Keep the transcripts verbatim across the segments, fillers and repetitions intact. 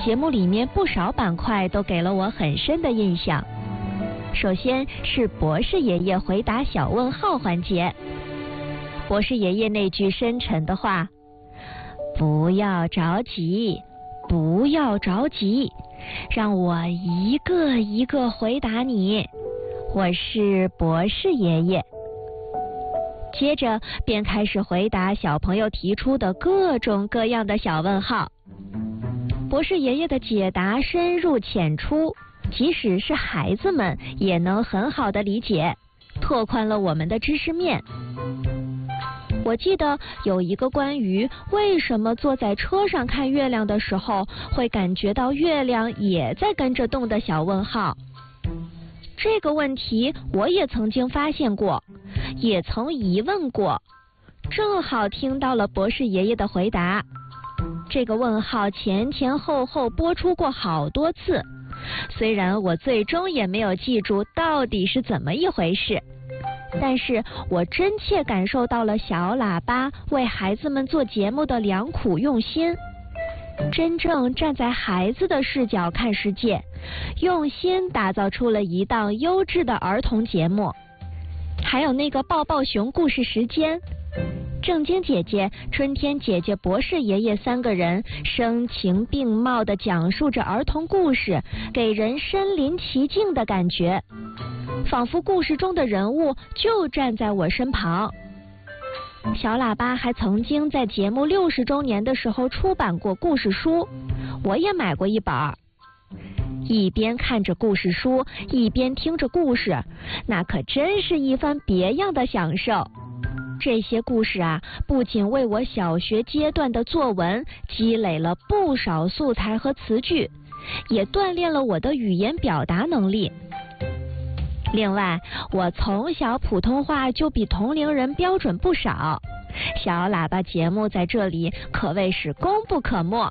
节目里面不少板块都给了我很深的印象。首先是博士爷爷回答小问号环节，博士爷爷那句深沉的话：不要着急，不要着急，让我一个一个回答你，我是博士爷爷。接着便开始回答小朋友提出的各种各样的小问号。博士爷爷的解答深入浅出，即使是孩子们也能很好的理解，拓宽了我们的知识面。我记得有一个关于为什么坐在车上看月亮的时候会感觉到月亮也在跟着动的小问号。这个问题我也曾经发现过，也曾疑问过，正好听到了博士爷爷的回答。这个问号前前后后播出过好多次，虽然我最终也没有记住到底是怎么一回事，但是我真切感受到了小喇叭为孩子们做节目的良苦用心，真正站在孩子的视角看世界，用心打造出了一档优质的儿童节目。还有那个抱抱熊故事时间，正经姐姐、春天姐姐、博士爷爷三个人声情并茂地讲述着儿童故事，给人身临其境的感觉，仿佛故事中的人物就站在我身旁。小喇叭还曾经在节目六十周年的时候出版过故事书，我也买过一本。一边看着故事书，一边听着故事，那可真是一番别样的享受。这些故事啊，不仅为我小学阶段的作文积累了不少素材和词句，也锻炼了我的语言表达能力。另外，我从小普通话就比同龄人标准不少，小喇叭节目在这里可谓是功不可没。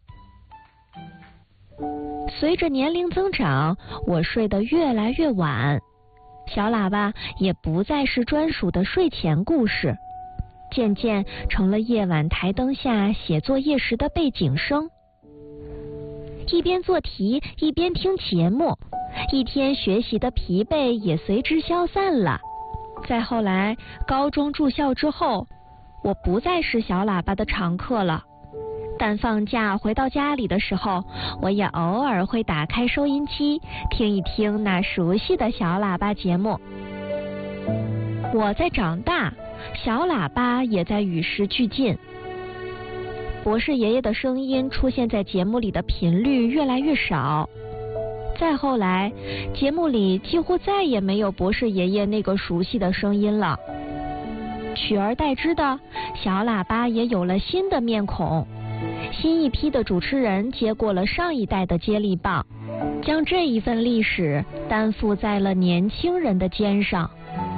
随着年龄增长，我睡得越来越晚，小喇叭也不再是专属的睡前故事，渐渐成了夜晚台灯下写作业时的背景声。一边做题一边听节目，一天学习的疲惫也随之消散了。再后来，高中住校之后，我不再是小喇叭的常客了。但放假回到家里的时候，我也偶尔会打开收音机，听一听那熟悉的小喇叭节目。我在长大，小喇叭也在与时俱进。博士爷爷的声音出现在节目里的频率越来越少。再后来，节目里几乎再也没有博士爷爷那个熟悉的声音了。取而代之的，小喇叭也有了新的面孔。新一批的主持人接过了上一代的接力棒，将这一份历史担负在了年轻人的肩上。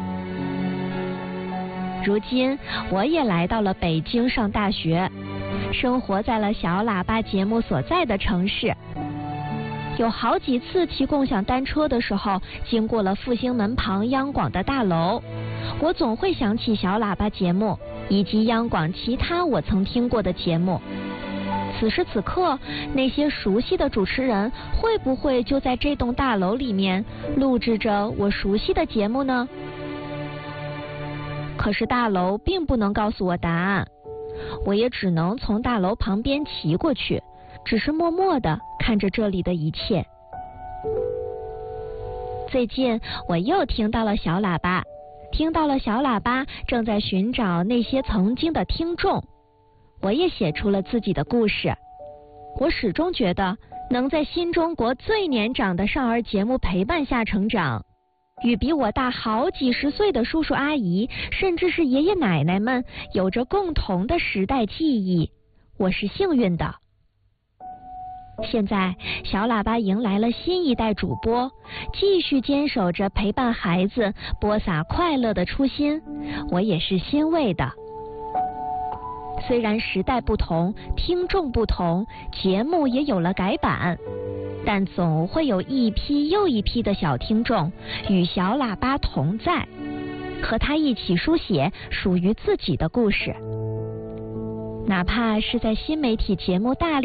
如今，我也来到了北京上大学，生活在了小喇叭节目所在的城市。有好几次骑共享单车的时候，经过了复兴门旁央广的大楼，我总会想起小喇叭节目以及央广其他我曾听过的节目。此时此刻，那些熟悉的主持人会不会就在这栋大楼里面录制着我熟悉的节目呢？可是大楼并不能告诉我答案，我也只能从大楼旁边骑过去，只是默默地看着这里的一切。最近我又听到了小喇叭，听到了小喇叭正在寻找那些曾经的听众。我也写出了自己的故事。我始终觉得，能在新中国最年长的少儿节目陪伴下成长，与比我大好几十岁的叔叔阿姨，甚至是爷爷奶奶们有着共同的时代记忆，我是幸运的。现在，小喇叭迎来了新一代主播，继续坚守着陪伴孩子、播撒快乐的初心，我也是欣慰的。虽然时代不同，听众不同，节目也有了改版，但总会有一批又一批的小听众与小喇叭同在，和他一起书写属于自己的故事。哪怕是在新媒体节目大力